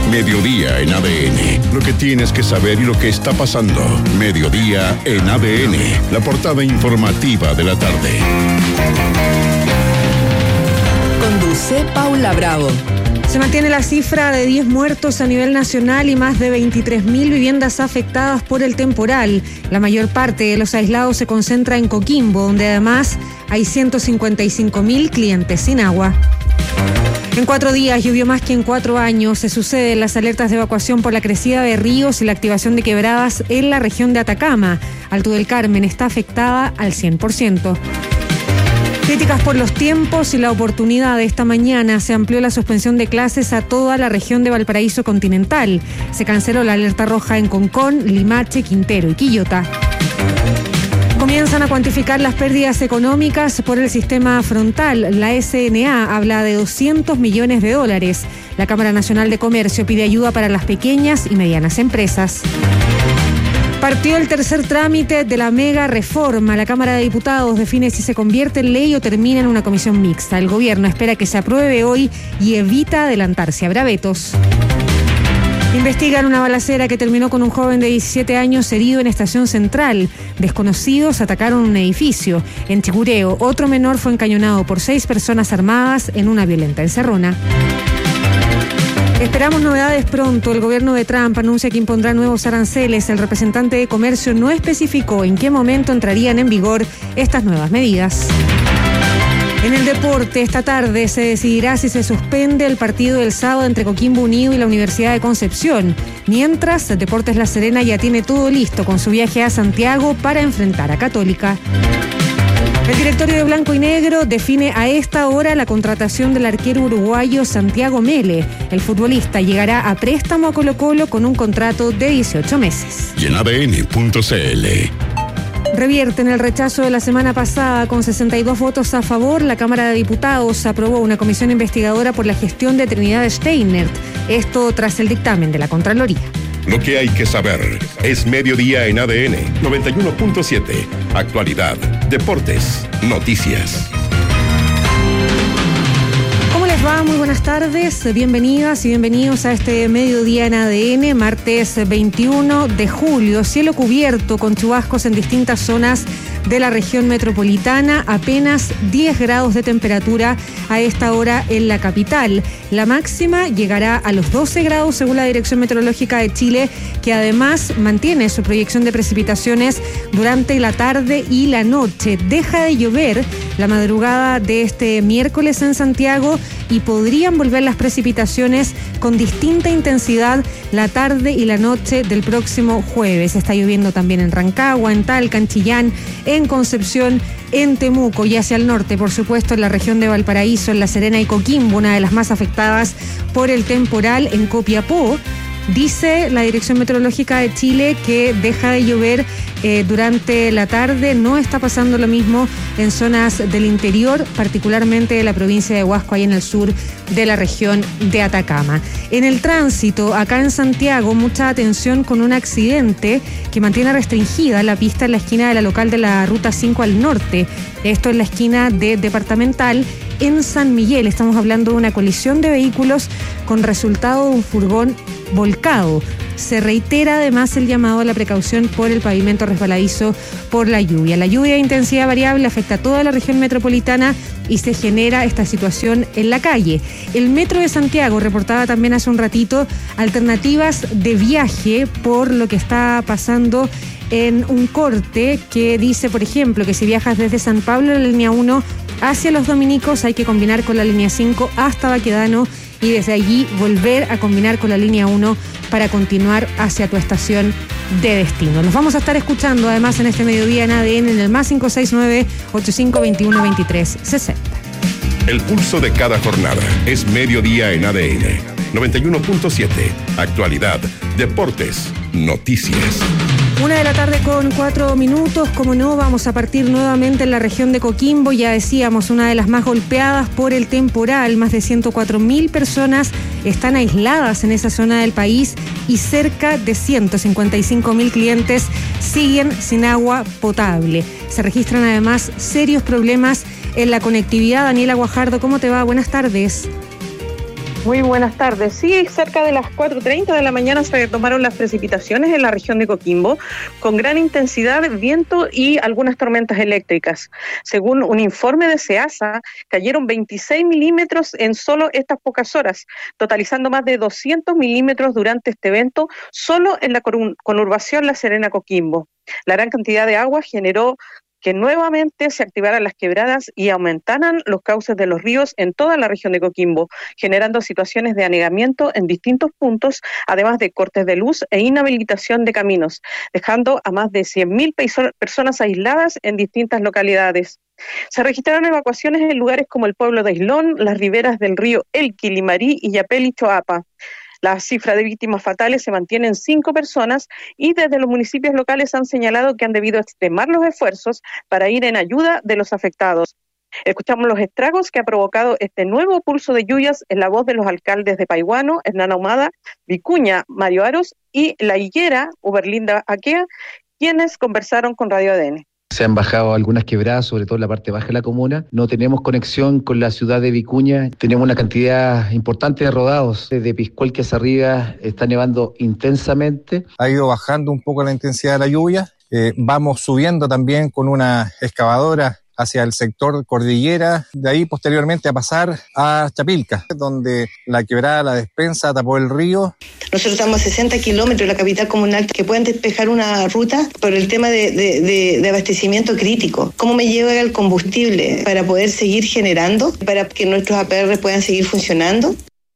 Mediodía en ADN. Lo que tienes que saber y lo que está pasando. Mediodía en ADN. La portada informativa de la tarde. Conduce Paula Bravo. Se mantiene la cifra de 10 muertos a nivel nacional y más de 23.000 viviendas afectadas por el temporal. La mayor parte de los aislados se concentra en Coquimbo, donde además hay 155.000 clientes sin agua. En 4 días llovió más que en 4 años. Se suceden las alertas de evacuación por la crecida de ríos y la activación de quebradas en la región de Atacama. Alto del Carmen está afectada al 100%. Críticas por los tiempos y la oportunidad. De esta mañana se amplió la suspensión de clases a toda la región de Valparaíso continental. Se canceló la alerta roja en Concón, Limache, Quintero y Quillota. Comienzan a cuantificar las pérdidas económicas por el sistema frontal. La SNA habla de $200 millones. La Cámara Nacional de Comercio pide ayuda para las pequeñas y medianas empresas. Partió el tercer trámite de la mega reforma. La Cámara de Diputados define si se convierte en ley o termina en una comisión mixta. El gobierno espera que se apruebe hoy y evita adelantarse. Habrá vetos. Investigan una balacera que terminó con un joven de 17 años herido en Estación Central. Desconocidos atacaron un edificio. En Chicureo, otro menor fue encañonado por 6 personas armadas en una violenta encerrona. Esperamos novedades pronto. El gobierno de Trump anuncia que impondrá nuevos aranceles. El representante de comercio no especificó en qué momento entrarían en vigor estas nuevas medidas. En el deporte, esta tarde se decidirá si se suspende el partido del sábado entre Coquimbo Unido y la Universidad de Concepción. Mientras, Deportes La Serena ya tiene todo listo con su viaje a Santiago para enfrentar a Católica. El directorio de Blanco y Negro define a esta hora la contratación del arquero uruguayo Santiago Mele. El futbolista llegará a préstamo a Colo-Colo con un contrato de 18 meses. Y en ADN.cl. Revierten el rechazo de la semana pasada con 62 votos a favor. La Cámara de Diputados aprobó una comisión investigadora por la gestión de Trinidad Steinert. Esto tras el dictamen de la Contraloría. Lo que hay que saber es Mediodía en ADN 91.7. Actualidad, deportes, noticias. ¿Cómo les va? Muy buenas tardes. Bienvenidas y bienvenidos a este Mediodía en ADN, martes 21 de julio. Cielo cubierto con chubascos en distintas zonas de la región metropolitana, apenas 10 grados de temperatura a esta hora en la capital. La máxima llegará a los 12 grados según la Dirección Meteorológica de Chile, que además mantiene su proyección de precipitaciones durante la tarde y la noche. Deja de llover la madrugada de este miércoles en Santiago y podrían volver las precipitaciones con distinta intensidad la tarde y la noche del próximo jueves. Está lloviendo también en Rancagua, en Talca, en Chillán, en Concepción, en Temuco y hacia el norte, por supuesto, en la región de Valparaíso, en La Serena y Coquimbo, una de las más afectadas por el temporal. En Copiapó, dice la Dirección Meteorológica de Chile que deja de llover durante la tarde. No está pasando lo mismo en zonas del interior, particularmente de la provincia de Huasco, ahí en el sur de la región de Atacama. En el tránsito, acá en Santiago, mucha atención con un accidente que mantiene restringida la pista en la esquina de la local de la Ruta 5 al norte. Esto en la esquina de Departamental en San Miguel. Estamos hablando de una colisión de vehículos con resultado de un furgón volcado. Se reitera además el llamado a la precaución por el pavimento resbaladizo por la lluvia. La lluvia de intensidad variable afecta a toda la región metropolitana y se genera esta situación en la calle. El Metro de Santiago reportaba también hace un ratito alternativas de viaje por lo que está pasando en un corte que dice, por ejemplo, que si viajas desde San Pablo en la línea 1 hacia Los Dominicos hay que combinar con la línea 5 hasta Baquedano y desde allí volver a combinar con la línea 1 para continuar hacia tu estación de destino. Los vamos a estar escuchando además en este mediodía en ADN en el más 569-8521-2360. El pulso de cada jornada es Mediodía en ADN 91.7. Actualidad, deportes, noticias. 1:04 p.m, como no, vamos a partir nuevamente en la región de Coquimbo. Ya decíamos, una de las más golpeadas por el temporal. Más de 104.000 personas están aisladas en esa zona del país y cerca de 155.000 clientes siguen sin agua potable. Se registran además serios problemas en la conectividad. Daniela Guajardo, ¿cómo te va? Buenas tardes. Muy buenas tardes. Sí, cerca de las 4:30 de la mañana se tomaron las precipitaciones en la región de Coquimbo, con gran intensidad, viento y algunas tormentas eléctricas. Según un informe de SEASA, cayeron 26 milímetros en solo estas pocas horas, totalizando más de 200 milímetros durante este evento, solo en la conurbación La Serena-Coquimbo. La gran cantidad de agua generó que nuevamente se activaran las quebradas y aumentaran los cauces de los ríos en toda la región de Coquimbo, generando situaciones de anegamiento en distintos puntos, además de cortes de luz e inhabilitación de caminos, dejando a más de 100.000 personas aisladas en distintas localidades. Se registraron evacuaciones en lugares como el pueblo de Islón, las riberas del río Elqui, Limarí, Illapel y Choapa. La cifra de víctimas fatales se mantiene en 5 personas y desde los municipios locales han señalado que han debido extremar los esfuerzos para ir en ayuda de los afectados. Escuchamos los estragos que ha provocado este nuevo pulso de lluvias en la voz de los alcaldes de Paihuano, Hernán Ahumada, Vicuña, Mario Aros y La Higuera, Uberlinda Aquea, quienes conversaron con Radio ADN. Se han bajado algunas quebradas, sobre todo en la parte baja de la comuna. No tenemos conexión con la ciudad de Vicuña. Tenemos una cantidad importante de rodados. Desde Piscualqui hacia arriba está nevando intensamente. Ha ido bajando un poco la intensidad de la lluvia. Vamos subiendo también con una excavadora hacia el sector cordillera, de ahí posteriormente a pasar a Chapilca, donde la quebrada La Despensa tapó el río. Nosotros estamos a 60 kilómetros de la capital comunal que pueden despejar una ruta por el tema de abastecimiento crítico. ¿Cómo me llega el combustible para poder seguir generando, para que nuestros APR puedan seguir funcionando?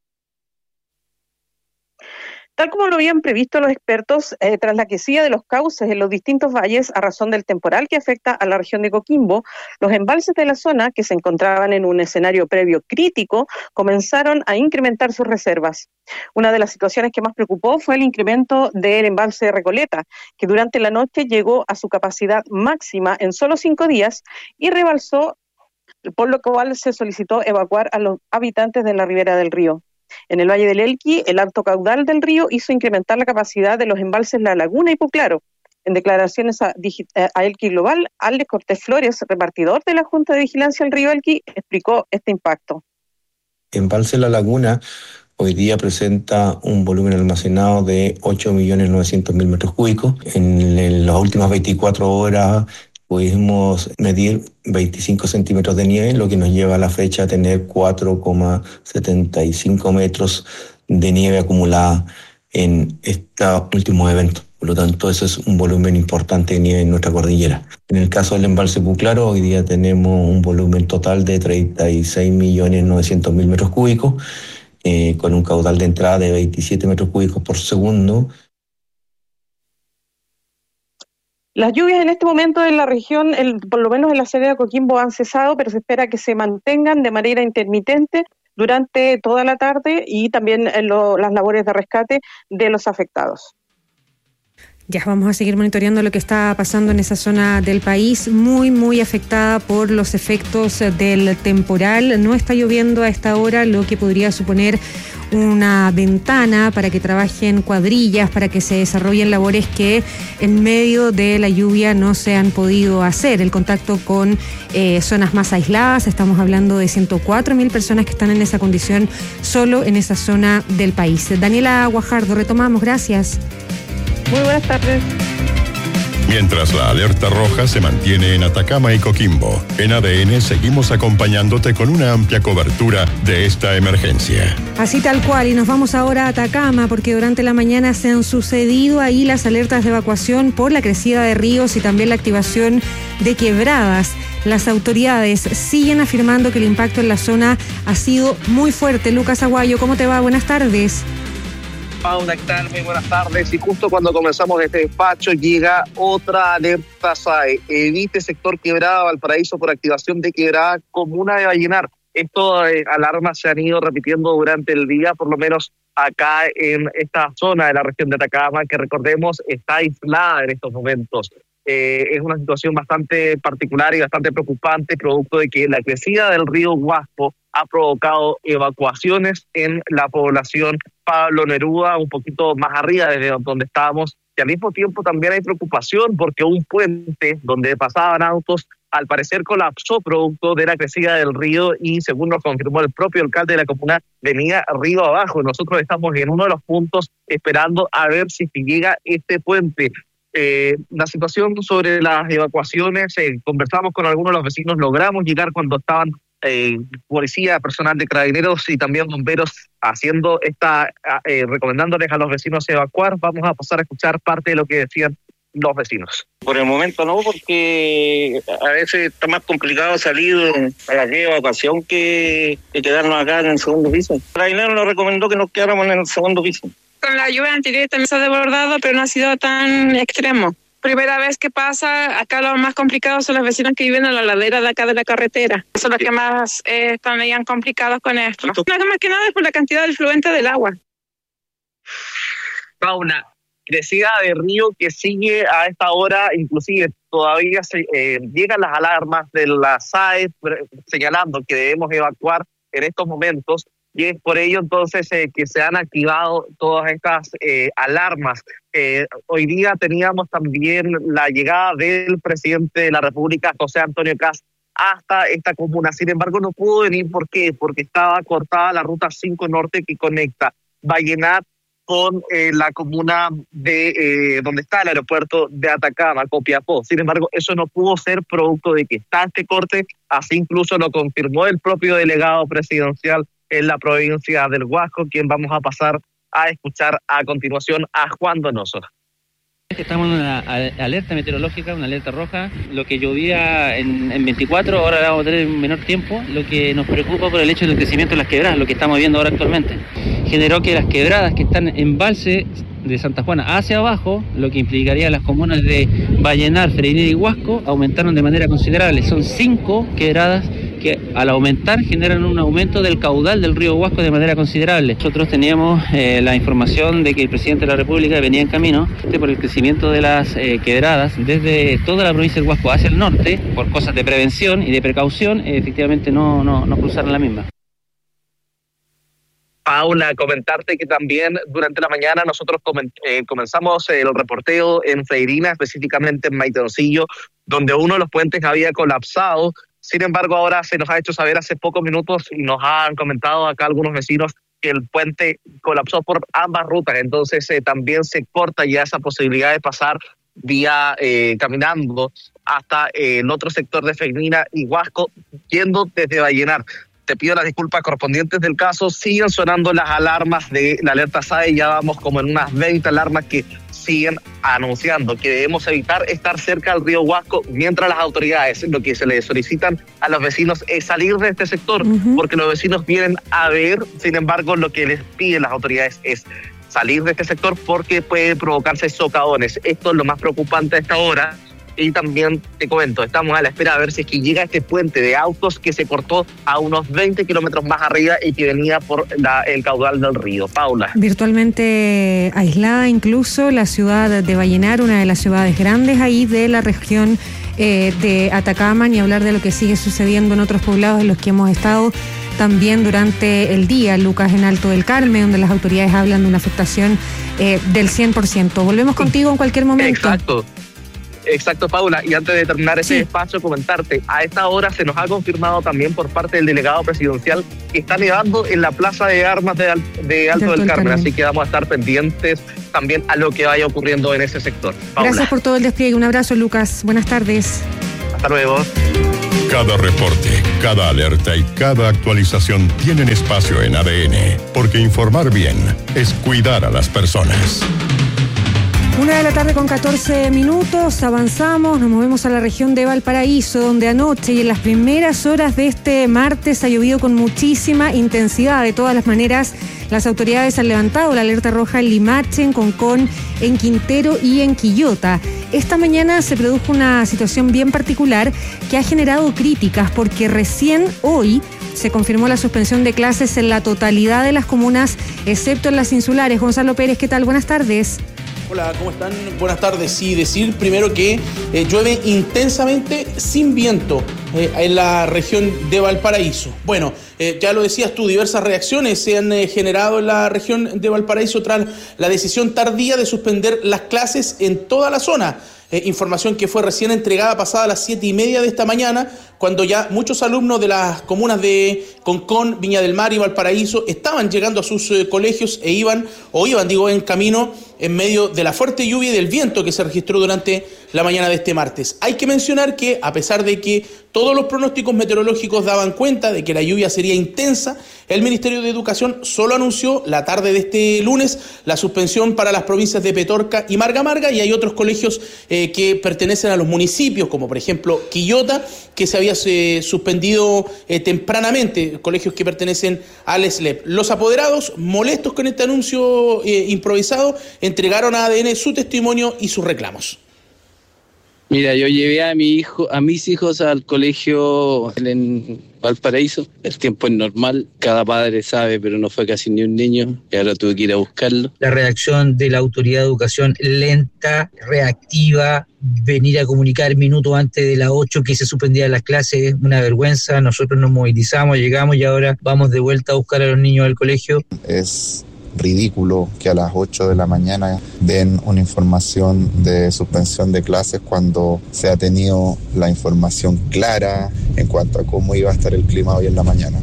Tal como lo habían previsto los expertos, tras la crecida de los cauces en los distintos valles a razón del temporal que afecta a la región de Coquimbo, los embalses de la zona, que se encontraban en un escenario previo crítico, comenzaron a incrementar sus reservas. Una de las situaciones que más preocupó fue el incremento del embalse de Recoleta, que durante la noche llegó a su capacidad máxima en solo 5 días y rebalsó, por lo cual se solicitó evacuar a los habitantes de la ribera del río. En el Valle del Elqui, el alto caudal del río hizo incrementar la capacidad de los embalses La Laguna y Puclaro. En declaraciones a Elqui Global, Alex Cortés Flores, repartidor de la Junta de Vigilancia del río Elqui, explicó este impacto. Embalse La Laguna hoy día presenta un volumen almacenado de 8.900.000 metros cúbicos. En las últimas 24 horas pudimos medir 25 centímetros de nieve, lo que nos lleva a la fecha a tener 4,75 metros de nieve acumulada en este último evento. Por lo tanto, eso es un volumen importante de nieve en nuestra cordillera. En el caso del embalse Puclaro, hoy día tenemos un volumen total de 36.900.000 metros cúbicos, con un caudal de entrada de 27 metros cúbicos por segundo. Las lluvias en este momento en la región, por lo menos en la Serena de Coquimbo, han cesado, pero se espera que se mantengan de manera intermitente durante toda la tarde y también en las labores de rescate de los afectados. Ya vamos a seguir monitoreando lo que está pasando en esa zona del país, muy, muy afectada por los efectos del temporal. No está lloviendo a esta hora, lo que podría suponer una ventana para que trabajen cuadrillas, para que se desarrollen labores que en medio de la lluvia no se han podido hacer. El contacto con zonas más aisladas, estamos hablando de 104.000 personas que están en esa condición solo en esa zona del país. Daniela Guajardo, retomamos, gracias. Muy buenas tardes. Mientras la alerta roja se mantiene en Atacama y Coquimbo, en ADN seguimos acompañándote con una amplia cobertura de esta emergencia. Así tal cual, y nos vamos ahora a Atacama porque durante la mañana se han sucedido ahí las alertas de evacuación por la crecida de ríos y también la activación de quebradas. Las autoridades siguen afirmando que el impacto en la zona ha sido muy fuerte. Lucas Aguayo, ¿cómo te va? Buenas tardes. Paula, ¿qué tal? Muy buenas tardes. Y justo cuando comenzamos este despacho llega otra alerta SAE. Evite sector Quebrada Valparaíso por activación de quebrada comuna de Vallenar. Estas alarmas se han ido repitiendo durante el día, por lo menos acá en esta zona de la región de Atacama, que recordemos está aislada en estos momentos. Es una situación bastante particular y bastante preocupante, producto de que la crecida del río Guaspo ha provocado evacuaciones en la población Pablo Neruda, un poquito más arriba desde donde estábamos, y al mismo tiempo también hay preocupación porque un puente donde pasaban autos al parecer colapsó producto de la crecida del río y según nos confirmó el propio alcalde de la comuna, venía río abajo. Nosotros estamos en uno de los puntos esperando a ver si llega este puente. La situación sobre las evacuaciones, conversamos con algunos de los vecinos, logramos llegar cuando estaban policía, personal de carabineros y también bomberos haciendo recomendándoles a los vecinos evacuar. Vamos a pasar a escuchar parte de lo que decían los vecinos. Por el momento no, porque a veces está más complicado salir a la evacuación que quedarnos acá en el segundo piso. El carabinero nos recomendó que nos quedáramos en el segundo piso. Con la lluvia anterior también se ha desbordado, pero no ha sido tan extremo. Primera vez que pasa, acá lo más complicado son los vecinos que viven en la ladera de acá de la carretera. Son los que más están bien complicados con esto. No, más que nada es por la cantidad del fluente del agua. Paula, crecida de río que sigue a esta hora, inclusive todavía llegan las alarmas de la SAE señalando que debemos evacuar en estos momentos. Y es por ello entonces que se han activado todas estas alarmas. Hoy día teníamos también la llegada del presidente de la República, José Antonio Kast, hasta esta comuna. Sin embargo, no pudo venir. ¿Por qué? Porque estaba cortada la ruta 5 Norte que conecta Vallenar con la comuna de donde está el aeropuerto de Atacama, Copiapó. Sin embargo, eso no pudo ser producto de que está este corte. Así incluso lo confirmó el propio delegado presidencial en la provincia del Huasco, quien vamos a pasar a escuchar a continuación a Juan Donoso. Estamos en una alerta meteorológica, una alerta roja. Lo que llovía en 24, ahora vamos a tener en menor tiempo. Lo que nos preocupa por el hecho del crecimiento de las quebradas, lo que estamos viendo ahora actualmente. Generó que las quebradas que están en embalse de Santa Juana hacia abajo, lo que implicaría las comunas de Vallenar, Freirina y Huasco, aumentaron de manera considerable. Son 5 quebradas que al aumentar generan un aumento del caudal del río Huasco de manera considerable. Nosotros teníamos la información de que el presidente de la República venía en camino por el crecimiento de las quebradas desde toda la provincia del Huasco hacia el norte, por cosas de prevención y de precaución, efectivamente no cruzaron la misma. Paula, comentarte que también durante la mañana nosotros comenzamos el reporteo en Freirina, específicamente en Maitoncillo, donde uno de los puentes había colapsado. Sin embargo, ahora se nos ha hecho saber hace pocos minutos y nos han comentado acá algunos vecinos que el puente colapsó por ambas rutas, entonces también se corta ya esa posibilidad de pasar vía caminando hasta el otro sector de Freirina y Huasco, yendo desde Vallenar. Te pido las disculpas correspondientes del caso. Siguen sonando las alarmas de la alerta SAE. Ya vamos como en unas 20 alarmas que siguen anunciando que debemos evitar estar cerca del río Huasco mientras las autoridades, lo que se les solicitan a los vecinos es salir de este sector, porque los vecinos vienen a ver. Sin embargo, lo que les piden las autoridades es salir de este sector porque puede provocarse socavones. Esto es lo más preocupante a esta hora. Y también te comento, estamos a la espera a ver si es que llega este puente de autos que se cortó a unos 20 kilómetros más arriba y que venía por el caudal del río. Paula. Virtualmente aislada incluso la ciudad de Vallenar, una de las ciudades grandes ahí de la región de Atacama, ni hablar de lo que sigue sucediendo en otros poblados en los que hemos estado también durante el día, Lucas, en Alto del Carmen, donde las autoridades hablan de una afectación del 100%. Volvemos contigo en cualquier momento. Exacto, Paula. Y antes de terminar este espacio, comentarte, a esta hora se nos ha confirmado también por parte del delegado presidencial que está nevando en la Plaza de Armas de Alto del Carmen, así que vamos a estar pendientes también a lo que vaya ocurriendo en ese sector. Paula. Gracias por todo el despliegue. Un abrazo, Lucas. Buenas tardes. Hasta luego. Cada reporte, cada alerta y cada actualización tienen espacio en ADN, porque informar bien es cuidar a las personas. 1:14 p.m, avanzamos, nos movemos a la región de Valparaíso, donde anoche y en las primeras horas de este martes ha llovido con muchísima intensidad. De todas las maneras, las autoridades han levantado la alerta roja en Limache, en Concón, en Quintero y en Quillota. Esta mañana se produjo una situación bien particular que ha generado críticas, porque recién hoy se confirmó la suspensión de clases en la totalidad de las comunas, excepto en las insulares. Gonzalo Pérez, ¿qué tal? Buenas tardes. Hola, ¿cómo están? Buenas tardes. Sí, decir primero que llueve intensamente sin viento en la región de Valparaíso. Bueno, ya lo decías tú, diversas reacciones se han generado en la región de Valparaíso tras la decisión tardía de suspender las clases en toda la zona. información que fue recién entregada pasada las 7:30 de esta mañana, cuando ya muchos alumnos de las comunas de Concón, Viña del Mar y Valparaíso estaban llegando a sus colegios iban en camino en medio de la fuerte lluvia y del viento que se registró durante la mañana de este martes. Hay que mencionar que, a pesar de que todos los pronósticos meteorológicos daban cuenta de que la lluvia sería intensa, el Ministerio de Educación solo anunció la tarde de este lunes la suspensión para las provincias de Petorca y Marga Marga, y hay otros colegios que pertenecen a los municipios, como por ejemplo Quillota, que se había suspendido tempranamente, colegios que pertenecen al SLEP. Los apoderados, molestos con este anuncio improvisado, entregaron a ADN su testimonio y sus reclamos. Mira, yo llevé a mis hijos al colegio en Valparaíso. El tiempo es normal, cada padre sabe, pero no fue casi ni un niño, y ahora tuve que ir a buscarlo. La reacción de la autoridad de educación lenta, reactiva, venir a comunicar minutos antes de las 8 que se suspendían las clases, es una vergüenza. Nosotros nos movilizamos, llegamos y ahora vamos de vuelta a buscar a los niños al colegio. Es ridículo que a las 8 de la mañana den una información de suspensión de clases cuando se ha tenido la información clara en cuanto a cómo iba a estar el clima hoy en la mañana.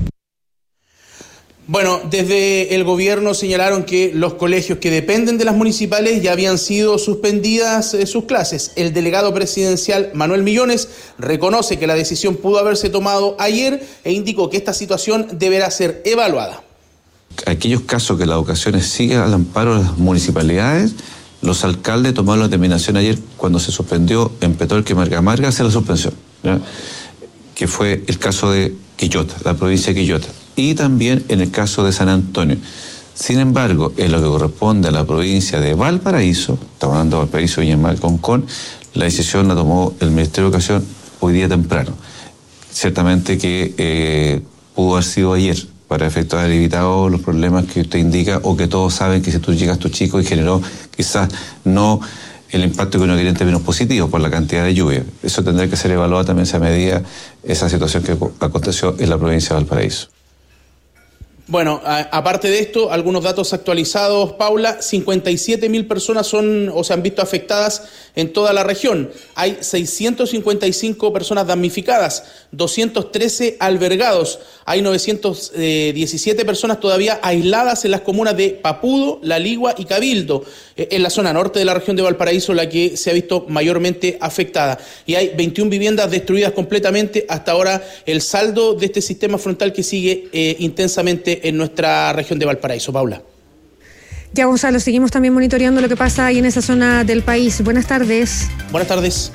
Bueno, desde el gobierno señalaron que los colegios que dependen de las municipales ya habían sido suspendidas sus clases. El delegado presidencial Manuel Millones reconoce que la decisión pudo haberse tomado ayer e indicó que esta situación deberá ser evaluada. Aquellos casos que la educación sigue al amparo de las municipalidades, los alcaldes tomaron la determinación ayer cuando se suspendió en Petorca y Marga Marga, hacer la suspensión, ¿ya? Que fue el caso de Quillota, la provincia de Quillota, y también en el caso de San Antonio. Sin embargo, en lo que corresponde a la provincia de Valparaíso, estamos hablando de Valparaíso, Viña del Mar, Concón, la decisión la tomó el Ministerio de Educación hoy día temprano. Ciertamente que pudo haber sido ayer, para efectos de haber evitado los problemas que usted indica, o que todos saben que si tú llegas a tu chico y generó quizás no el impacto que uno quiere en términos positivos por la cantidad de lluvia. Eso tendrá que ser evaluado también esa medida, esa situación que aconteció en la provincia de Valparaíso. Bueno, aparte de esto, algunos datos actualizados, Paula. 57.000 personas se han visto afectadas en toda la región. Hay 655 personas damnificadas, 213 albergados. Hay 917 personas todavía aisladas en las comunas de Papudo, La Ligua y Cabildo, en la zona norte de la región de Valparaíso, la que se ha visto mayormente afectada. Y hay 21 viviendas destruidas completamente. Hasta ahora el saldo de este sistema frontal que sigue intensamente en nuestra región de Valparaíso. Paula. Ya, Gonzalo, seguimos también monitoreando lo que pasa ahí en esa zona del país. Buenas tardes. Buenas tardes.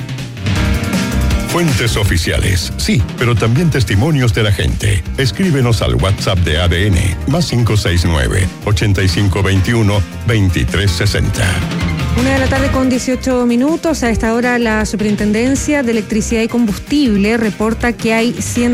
Fuentes oficiales, sí, pero también testimonios de la gente. Escríbenos al WhatsApp de ADN, +569 8521 2360. 1:18 p.m. A esta hora la Superintendencia de Electricidad y Combustible reporta que hay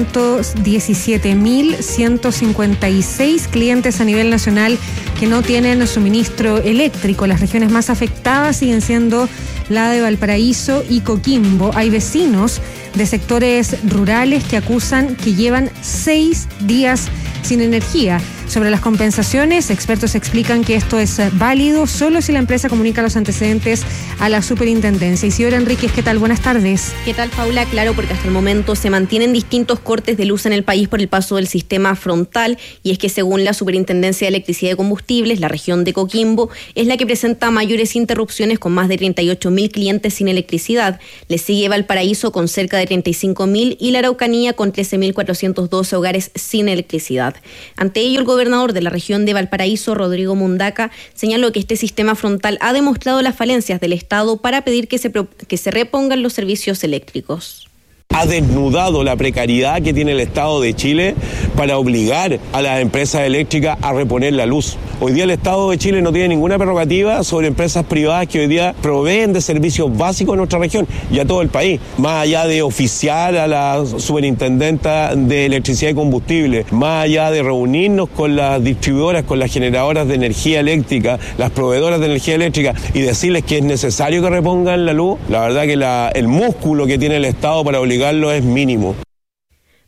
117.156 clientes a nivel nacional que no tienen suministro eléctrico. Las regiones más afectadas siguen siendo la de Valparaíso y Coquimbo. Hay vecinos de sectores rurales que acusan que llevan 6 días sin energía. Sobre las compensaciones, expertos explican que esto es válido solo si la empresa comunica los antecedentes a la superintendencia. Isidora Enríquez, ¿qué tal? Buenas tardes. ¿Qué tal, Paula? Claro, porque hasta el momento se mantienen distintos cortes de luz en el país por el paso del sistema frontal, y es que según la Superintendencia de Electricidad y Combustibles, la región de Coquimbo es la que presenta mayores interrupciones, con más de 38.000 clientes sin electricidad. Le sigue Valparaíso con cerca de 35.000 y la Araucanía con 13.412 hogares sin electricidad. Ante ello, el gobernador de la región de Valparaíso, Rodrigo Mundaca, señaló que este sistema frontal ha demostrado las falencias del Estado para pedir que se repongan los servicios eléctricos. Ha desnudado la precariedad que tiene el Estado de Chile para obligar a las empresas eléctricas a reponer la luz. Hoy día el Estado de Chile no tiene ninguna prerrogativa sobre empresas privadas que hoy día proveen de servicios básicos en nuestra región y a todo el país. Más allá de oficiar a la superintendenta de electricidad y combustible, más allá de reunirnos con las distribuidoras, con las generadoras de energía eléctrica, las proveedoras de energía eléctrica, y decirles que es necesario que repongan la luz, la verdad que el músculo que tiene el Estado para obligarlo es mínimo.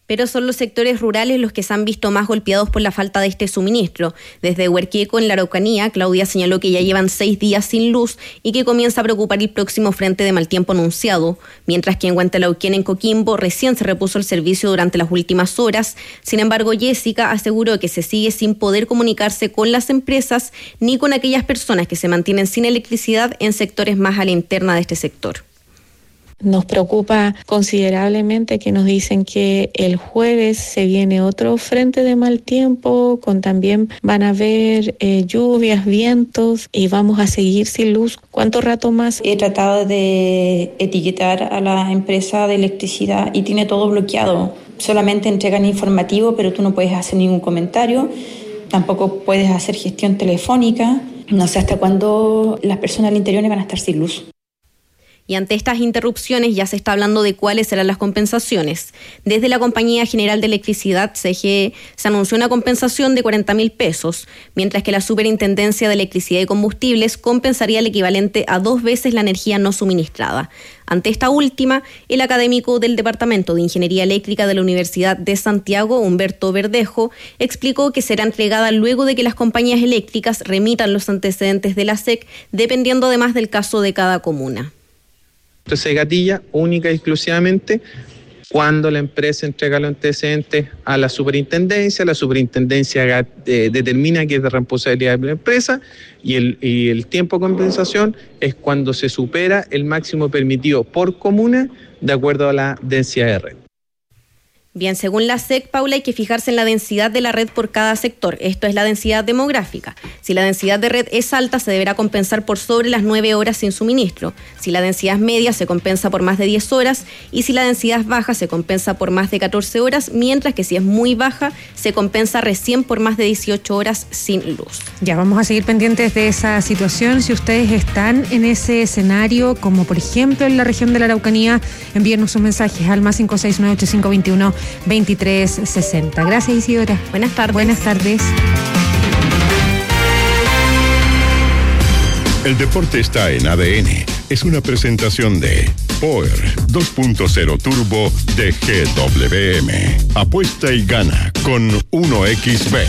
pero son los sectores rurales los que se han visto más golpeados por la falta de este suministro. Desde Huerquieco, en la Araucanía, Claudia señaló que ya llevan 6 días sin luz y que comienza a preocupar el próximo frente de mal tiempo anunciado, mientras que en Huantelauquén, en Coquimbo, recién se repuso el servicio durante las últimas horas. Sin embargo, Jessica aseguró que se sigue sin poder comunicarse con las empresas ni con aquellas personas que se mantienen sin electricidad en sectores más a la interna de este sector. Nos preocupa considerablemente que nos dicen que el jueves se viene otro frente de mal tiempo, con también van a haber lluvias, vientos y vamos a seguir sin luz. ¿Cuánto rato más? He tratado de etiquetar a la empresa de electricidad y tiene todo bloqueado. Solamente entregan informativo, pero tú no puedes hacer ningún comentario. Tampoco puedes hacer gestión telefónica. No sé hasta cuándo las personas al interior van a estar sin luz. Y ante estas interrupciones ya se está hablando de cuáles serán las compensaciones. Desde la Compañía General de Electricidad, CGE, se anunció una compensación de 40.000 pesos, mientras que la Superintendencia de Electricidad y Combustibles compensaría el equivalente a 2 veces la energía no suministrada. Ante esta última, el académico del Departamento de Ingeniería Eléctrica de la Universidad de Santiago, Humberto Verdejo, explicó que será entregada luego de que las compañías eléctricas remitan los antecedentes de la SEC, dependiendo además del caso de cada comuna. Esto se gatilla única y exclusivamente cuando la empresa entrega los antecedentes a la superintendencia determina que es de responsabilidad de la empresa y el tiempo de compensación es cuando se supera el máximo permitido por comuna de acuerdo a la densidad de red. Bien, según la SEC, Paula, hay que fijarse en la densidad de la red por cada sector. Esto es la densidad demográfica. Si la densidad de red es alta, se deberá compensar por sobre las 9 horas sin suministro. Si la densidad es media, se compensa por más de 10 horas. Y si la densidad es baja, se compensa por más de 14 horas. Mientras que si es muy baja, se compensa recién por más de 18 horas sin luz. Ya, vamos a seguir pendientes de esa situación. Si ustedes están en ese escenario, como por ejemplo en la región de la Araucanía, envíenos sus mensajes al más 569-8521-2360. Gracias, Isidora. Buenas tardes. Buenas tardes. El deporte está en ADN. Es una presentación de Power 2.0 Turbo de GWM. Apuesta y gana con 1xBet.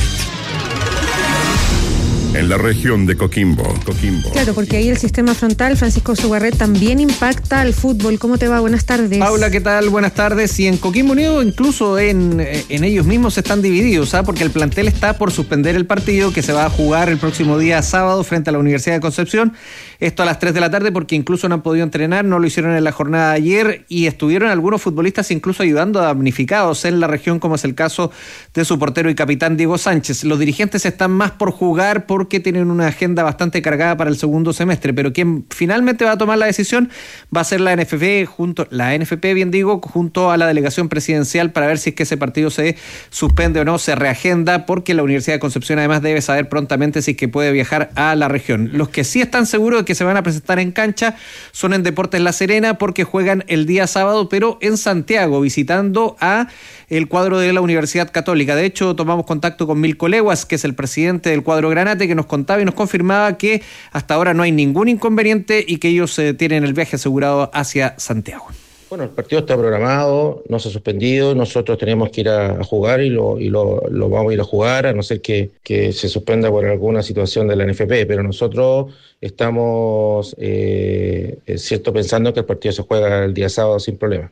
En la región de Coquimbo. Claro, porque ahí el sistema frontal, Francisco Sugarret, también impacta al fútbol. ¿Cómo te va? Buenas tardes. Paula, ¿qué tal? Buenas tardes. Y en Coquimbo Unido, incluso en ellos mismos están divididos, porque el plantel está por suspender el partido que se va a jugar el próximo día sábado frente a la Universidad de Concepción. Esto a las 3 de la tarde porque incluso no han podido entrenar, no lo hicieron en la jornada de ayer y estuvieron algunos futbolistas incluso ayudando a damnificados en la región, como es el caso de su portero y capitán Diego Sánchez. Los dirigentes están más por jugar porque tienen una agenda bastante cargada para el segundo semestre, pero quien finalmente va a tomar la decisión va a ser la NFP, junto a la delegación presidencial para ver si es que ese partido se suspende o no, se reagenda, porque la Universidad de Concepción además debe saber prontamente si es que puede viajar a la región. Los que sí están seguros de que se van a presentar en cancha son en Deportes La Serena, porque juegan el día sábado, pero en Santiago, visitando a el cuadro de la Universidad Católica. De hecho, tomamos contacto con Milko Leguas, que es el presidente del cuadro Granate, que nos contaba y nos confirmaba que hasta ahora no hay ningún inconveniente y que ellos tienen el viaje asegurado hacia Santiago. Bueno, el partido está programado, no se ha suspendido, nosotros tenemos que ir a jugar y lo vamos a ir a jugar, a no ser que se suspenda por alguna situación de la NFP, pero nosotros estamos pensando que el partido se juega el día sábado sin problema.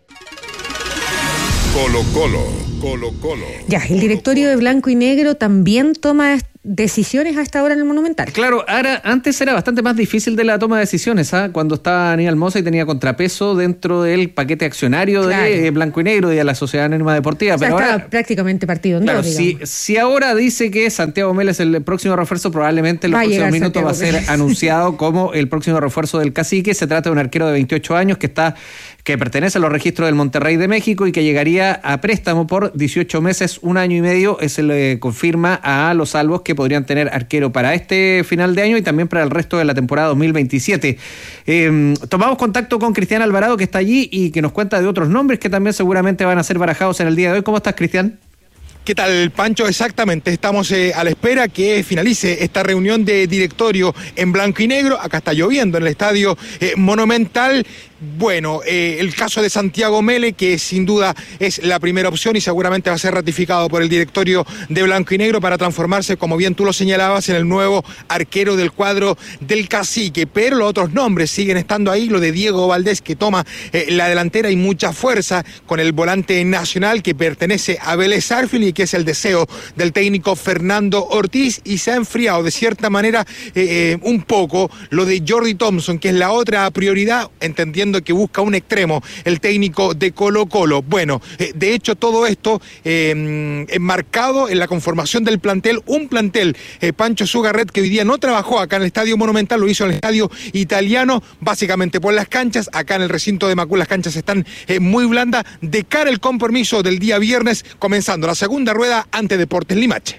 Colo Colo. Ya, el directorio de Blanco y Negro también toma decisiones a esta hora en el Monumental. Claro, antes era bastante más difícil de la toma de decisiones, cuando estaba Aníbal Mosa y tenía contrapeso dentro del paquete accionario de Blanco y Negro y de la Sociedad Anónima Deportiva. O sea, pero estaba ahora prácticamente partido en dos, si ahora dice que Santiago Mela es el próximo refuerzo, probablemente en los próximos minutos va a ser anunciado como el próximo refuerzo del Cacique. Se trata de un arquero de 28 años que pertenece a los registros del Monterrey de México y que llegaría a préstamo por 18 meses, 1 año y medio. Se le confirma a los salvos que podrían tener arquero para este final de año y también para el resto de la temporada 2027. Tomamos contacto con Cristian Alvarado, que está allí y que nos cuenta de otros nombres que también seguramente van a ser barajados en el día de hoy. ¿Cómo estás, Cristian? ¿Qué tal, Pancho? Exactamente, estamos a la espera que finalice esta reunión de directorio en Blanco y Negro. Acá está lloviendo en el estadio Monumental Bueno, el caso de Santiago Mele, que sin duda es la primera opción y seguramente va a ser ratificado por el directorio de Blanco y Negro para transformarse, como bien tú lo señalabas, en el nuevo arquero del cuadro del Cacique. Pero los otros nombres siguen estando ahí, lo de Diego Valdés, que toma la delantera y mucha fuerza con el volante nacional que pertenece a Vélez Sarsfield y que es el deseo del técnico Fernando Ortiz, y se ha enfriado de cierta manera un poco lo de Jordi Thompson, que es la otra prioridad, entendiendo que busca un extremo el técnico de Colo-Colo. Bueno, de hecho todo esto enmarcado en la conformación del plantel, un plantel, Pancho Sugarret, que hoy día no trabajó acá en el Estadio Monumental, lo hizo en el Estadio Italiano, básicamente por las canchas. Acá en el recinto de Macul las canchas están muy blandas, de cara al compromiso del día viernes, comenzando la segunda rueda ante Deportes Limache.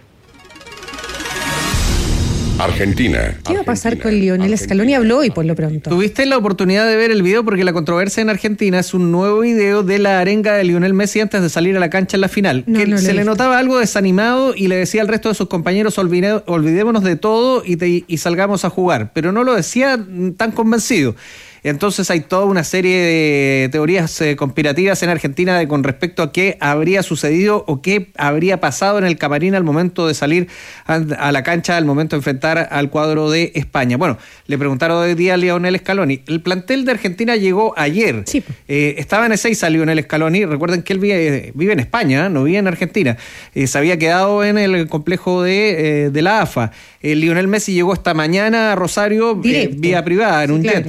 Argentina. ¿Qué va a pasar con Lionel Scaloni? Habló hoy por lo pronto. ¿Tuviste la oportunidad de ver el video? Porque la controversia en Argentina es un nuevo video de la arenga de Lionel Messi antes de salir a la cancha en la final. No se le notaba algo desanimado y le decía al resto de sus compañeros: olvidémonos de todo y salgamos a jugar. Pero no lo decía tan convencido. Entonces hay toda una serie de teorías conspirativas en Argentina con respecto a qué habría sucedido o qué habría pasado en el camarín al momento de salir a la cancha, al momento de enfrentar al cuadro de España. Bueno, le preguntaron hoy día a Lionel Scaloni. El plantel de Argentina llegó ayer. Sí. Estaba en Ezeiza Lionel Scaloni. Recuerden que él vive en España, no vive en Argentina. Se había quedado en el complejo de la AFA. Lionel Messi llegó esta mañana a Rosario vía privada, en un jet.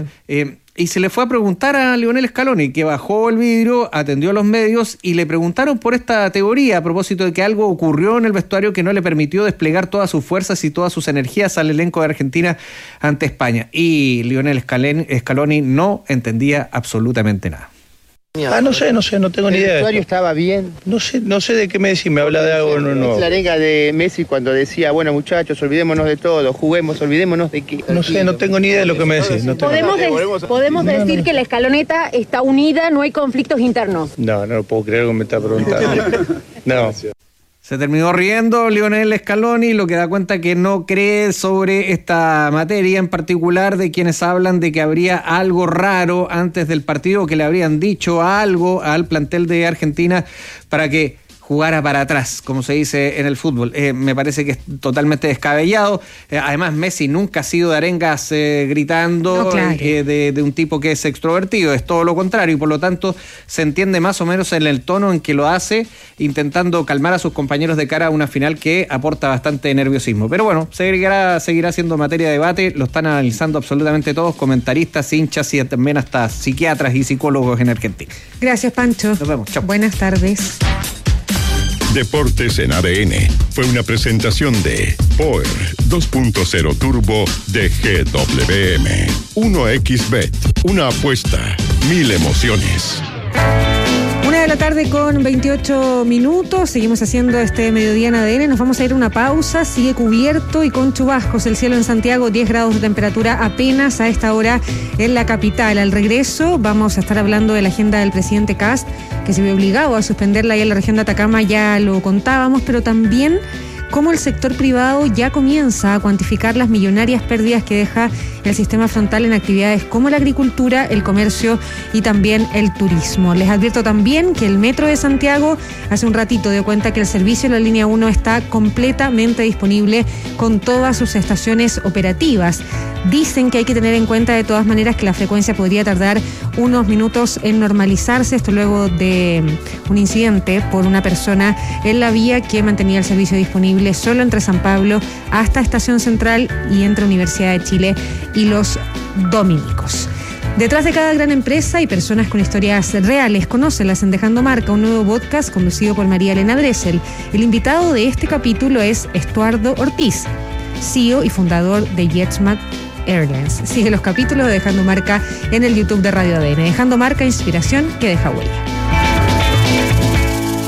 Y se le fue a preguntar a Lionel Scaloni, que bajó el vidrio, atendió a los medios y le preguntaron por esta teoría a propósito de que algo ocurrió en el vestuario que no le permitió desplegar todas sus fuerzas y todas sus energías al elenco de Argentina ante España. Y Lionel Scaloni no entendía absolutamente nada. No sé, no tengo ni idea. ¿El vestuario estaba bien? No sé de qué me decís, me habla de algo no. La arenga de Messi cuando decía: bueno, muchachos, olvidémonos de todo, juguemos, olvidémonos de qué. No sé, no tengo ni idea de lo que me decís. ¿Podemos decir que la escaloneta está unida, no hay conflictos internos? No puedo creer que me está preguntando. No. Se terminó riendo Lionel Scaloni, lo que da cuenta que no cree sobre esta materia en particular, de quienes hablan de que habría algo raro antes del partido, que le habrían dicho algo al plantel de Argentina para que jugara para atrás, como se dice en el fútbol. Me parece que es totalmente descabellado. Además, Messi nunca ha sido de arengas gritando, no, claro, de un tipo que es extrovertido, es todo lo contrario, y por lo tanto se entiende más o menos en el tono en que lo hace, intentando calmar a sus compañeros de cara a una final que aporta bastante nerviosismo. Pero bueno, seguirá siendo materia de debate, lo están analizando absolutamente todos, comentaristas, hinchas y también hasta psiquiatras y psicólogos en Argentina. Gracias, Pancho. Nos vemos. Chao. Buenas tardes. Deportes en ADN fue una presentación de Power 2.0 Turbo de GWM. 1xBet, una apuesta, 1000 emociones. 1:28 p.m. Seguimos haciendo este mediodía en ADN. Nos vamos a ir a una pausa. Sigue cubierto y con chubascos el cielo en Santiago, 10 grados de temperatura apenas a esta hora en la capital. Al regreso vamos a estar hablando de la agenda del presidente Kast, que se vio obligado a suspenderla ahí en la región de Atacama, ya lo contábamos, pero también cómo el sector privado ya comienza a cuantificar las millonarias pérdidas que deja el sistema frontal en actividades como la agricultura, el comercio y también el turismo. Les advierto también que el Metro de Santiago hace un ratito dio cuenta que el servicio de la línea 1 está completamente disponible con todas sus estaciones operativas. Dicen que hay que tener en cuenta de todas maneras que la frecuencia podría tardar unos minutos en normalizarse, esto luego de un incidente por una persona en la vía que mantenía el servicio disponible solo entre San Pablo hasta Estación Central y entre Universidad de Chile y Los Dominicos. Detrás de cada gran empresa hay personas con historias reales. Conócelas en Dejando Marca, un nuevo podcast conducido por María Elena Dressel. El invitado de este capítulo es Estuardo Ortiz, CEO y fundador de JetSmart Airlines. Sigue los capítulos de Dejando Marca en el YouTube de Radio ADN. Dejando Marca, inspiración que deja huella.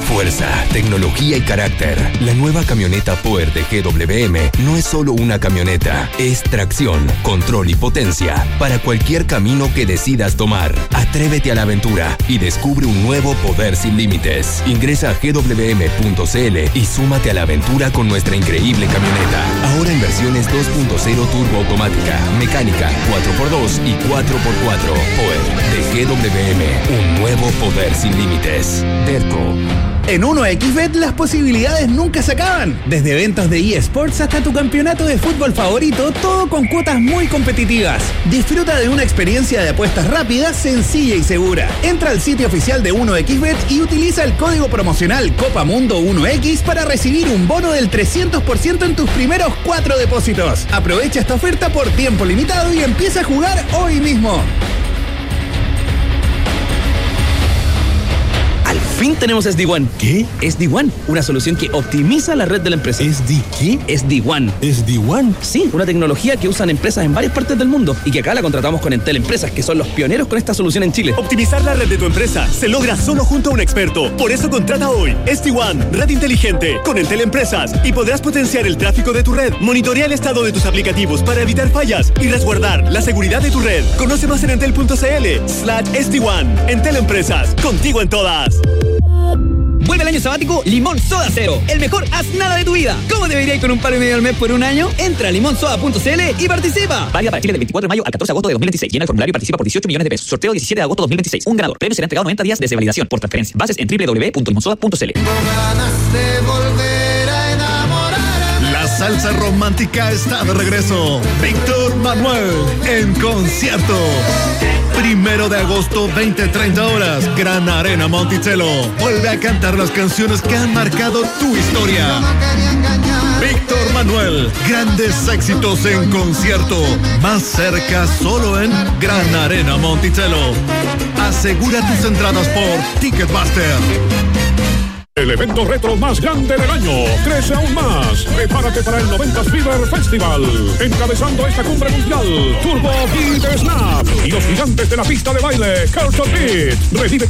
Fuerza, tecnología y carácter. La nueva camioneta Power de GWM no es solo una camioneta, es tracción, control y potencia para cualquier camino que decidas tomar. Atrévete a la aventura y descubre un nuevo poder sin límites. Ingresa a gwm.cl y súmate a la aventura con nuestra increíble camioneta. Ahora en versiones 2.0 turbo automática, mecánica, 4x2 y 4x4. Power de GWM, un nuevo poder sin límites. Derco. En 1xBet las posibilidades nunca se acaban. Desde eventos de eSports hasta tu campeonato de fútbol favorito, todo con cuotas muy competitivas. Disfruta de una experiencia de apuestas rápida, sencilla y segura. Entra al sitio oficial de 1xBet y utiliza el código promocional COPAMUNDO1X para recibir un bono del 300% en tus primeros 4 depósitos. Aprovecha esta oferta por tiempo limitado y empieza a jugar hoy mismo. Al fin tenemos SD-WAN. ¿Qué? SD-WAN, una solución que optimiza la red de la empresa. ¿SD qué? SD-WAN. ¿SD-WAN? Sí, una tecnología que usan empresas en varias partes del mundo y que acá la contratamos con Entel Empresas, que son los pioneros con esta solución en Chile. Optimizar la red de tu empresa se logra solo junto a un experto. Por eso contrata hoy SD-WAN, red inteligente, con Entel Empresas y podrás potenciar el tráfico de tu red, monitorea el estado de tus aplicativos para evitar fallas y resguardar la seguridad de tu red. Conoce más en entel.cl/SD-WAN. Entel Empresas, contigo en todas. Vuelve el año sabático Limón Soda Cero, el mejor haz nada de tu vida. ¿Cómo debería ir con un palo y medio al mes por un año? Entra a limonsoda.cl y participa. Válida para Chile del 24 de mayo al 14 de agosto de 2026. Llena el formulario y participa por 18 millones de pesos. Sorteo 17 de agosto de 2026. Un ganador. Premio será entregado 90 días desde validación por transferencia. Bases en www.limonsoda.cl. La salsa romántica está de regreso. Víctor Manuel en concierto. 1 de agosto, 20-30 horas, Gran Arena Monticello. Vuelve a cantar las canciones que han marcado tu historia. Víctor Manuel, grandes éxitos en concierto. Más cerca solo en Gran Arena Monticello. Asegura tus entradas por Ticketmaster. El evento retro más grande del año crece aún más. Prepárate para el 90s Fever Festival. Encabezando esta cumbre mundial, Turbo Beat Snap y los gigantes de la pista de baile, Culture Beat. Revive